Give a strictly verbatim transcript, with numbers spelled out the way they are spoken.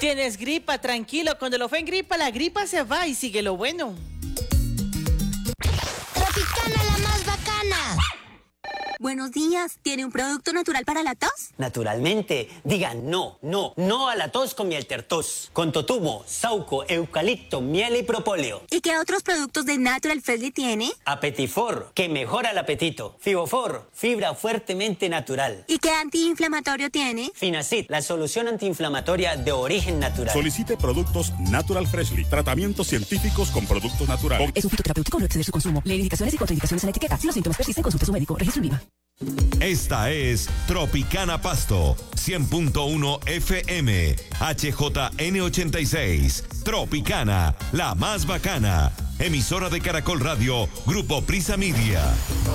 Tienes gripa, tranquilo. Cuando lo fue en gripa, la gripa se va y sigue lo bueno. Tropicana, la más bacana. Buenos días, ¿tiene un producto natural para la tos? Naturalmente, diga no, no, no a la tos con miel tertos, con totumo, sauco, eucalipto, miel y propóleo. ¿Y qué otros productos de Natural Freshly tiene? Apetifor, que mejora el apetito. Fibofor, fibra fuertemente natural. ¿Y qué antiinflamatorio tiene? Finacid, la solución antiinflamatoria de origen natural. Solicite productos Natural Freshly, tratamientos científicos con productos naturales. Es un fitoterapéutico, no exceder su consumo. Lee indicaciones y contraindicaciones en la etiqueta. Si los síntomas persisten, consulte a su médico. Registro en I V A. Esta es Tropicana Pasto, cien punto uno F M, H J N ochenta y seis. Tropicana, la más bacana. Emisora de Caracol Radio, Grupo Prisa Media.